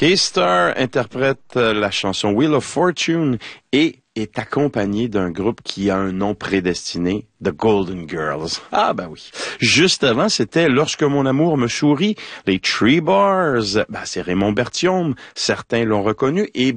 K-Star interprète la chanson Wheel of Fortune et est accompagné d'un groupe qui a un nom prédestiné, The Golden Girls. Ah ben oui. Juste avant, c'était Lorsque mon amour me sourit, les Tree Bars. Ben, c'est Raymond Berthiaume. Certains l'ont reconnu et